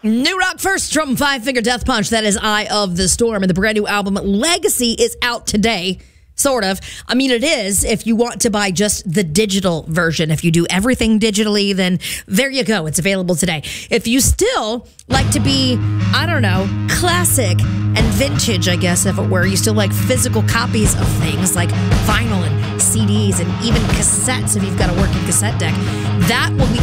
New rock first from Five Finger Death Punch. That is Eye of the Storm. And the brand new album Legacy is out today. Sort of. I mean, it is if you want to buy just the digital version. If you do everything digitally, then there you go. It's available today. If you still like to be, I don't know, classic and vintage, I guess, if it were, you still like physical copies of things like vinyl and CDs and even cassettes if you've got a working cassette deck, that will be